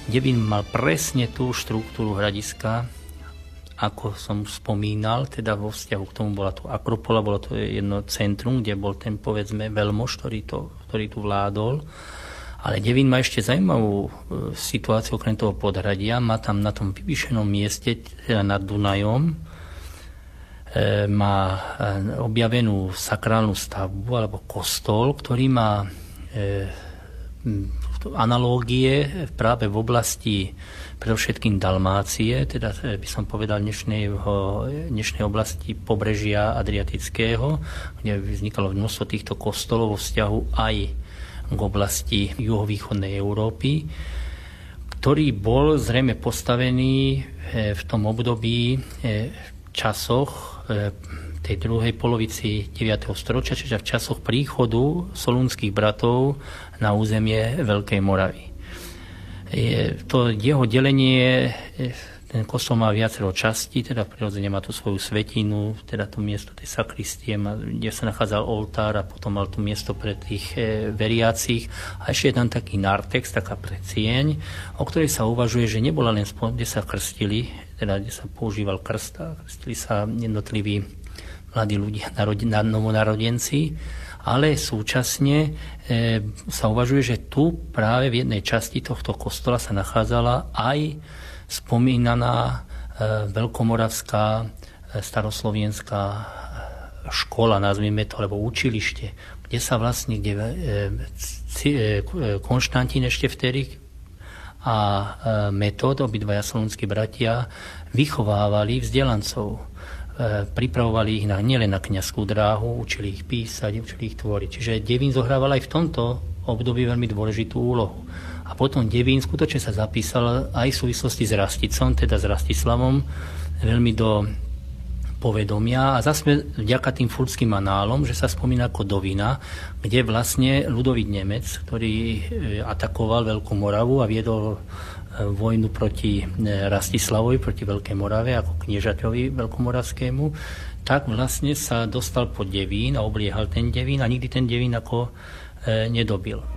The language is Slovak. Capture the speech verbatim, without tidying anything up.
Devín mal presne tú štruktúru hradiska, ako som spomínal, teda vo vzťahu k tomu bola tu Akropola, bolo to jedno centrum, kde bol ten, povedzme, veľmož, ktorý, to, ktorý tu vládol. Ale Devín má ešte zaujímavú situáciu okrem toho podhradia. Má tam na tom vyvýšenom mieste, teda nad Dunajom, e, má objavenú sakrálnu stavbu alebo kostol, ktorý má e, analógie práve v oblasti predovšetkým Dalmácie, teda by som povedal dnešnej, dnešnej oblasti pobrežia Adriatického, kde vznikalo množstvo týchto kostolov vo vzťahu aj k oblasti juhovýchodnej Európy, ktorý bol zrejme postavený v tom období v časoch tej druhej polovici deviateho storočia, čiže v časoch príchodu solúnskych bratov na územie Veľkej Moravy. Je, to jeho delenie, ten kostol má viacero častí, teda prirodzene má tu svoju svätynu, teda to miesto tej sakristie, kde sa nachádzal oltár a potom mal tu miesto pre tých veriacich. A ešte je tam taký nartex, taká predsieň, o ktorej sa uvažuje, že nebola len spod, kde sa krstili, teda kde sa používal krst a krstili sa jednotliví mladí ľudia, novonarodenci, ale súčasne e, sa uvažuje, že tu práve v jednej časti tohto kostola sa nachádzala aj spomínaná e, veľkomoravská e, staroslovenská škola, nazvime to, alebo učilište, kde sa vlastne, kde e, e, Konštantín ešte vtedy a e, Metod, obidvaja solúnski bratia, vychovávali vzdelancov. Pripravovali ich na, nielen na kňazskú dráhu, učili ich písať, učili ich tvoriť. Čiže Devín zohrával aj v tomto období veľmi dôležitú úlohu. A potom Devín skutočne sa zapísal aj v súvislosti s Rasticom, teda s Rastislavom, veľmi do povedomia. A zase vďaka tým furdským análom, že sa spomína ako Dovina, kde vlastne Ľudovít Nemec, ktorý atakoval Veľkú Moravu a viedol vojnu proti Rastislavovi, proti Veľkej Morave, ako kniežaťovi veľkomoravskému, tak vlastne sa dostal pod Devín a obliehal ten Devín a nikdy ten Devín ako e, nedobil.